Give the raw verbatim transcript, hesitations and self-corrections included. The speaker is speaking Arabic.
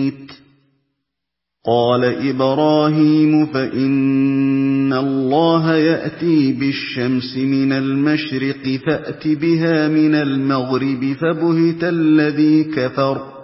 مُمِيتٌ قال إبراهيم فإن الله يأتي بالشمس من المشرق فأت بها من المغرب فبهت الذي كفر